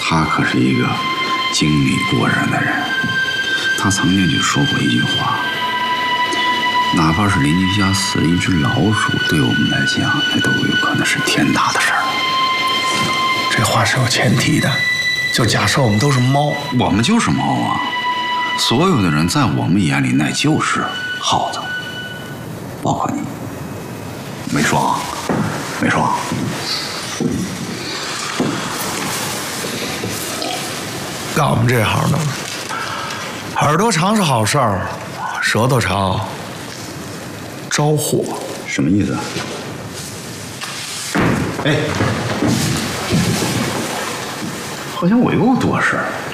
他可是一个经历过人的人，他曾经就说过一句话：哪怕是邻居家死了一只老鼠，对我们来讲，那都有可能是天大的事儿。 这话是有前提的，就假设我们都是猫， 我们就是猫啊！所有的人在我们眼里那就是耗子，包括你。没爽，没爽。 干我们这行的，耳朵长是好事儿，舌头长招祸。 什么意思？哎，好像我又多事儿。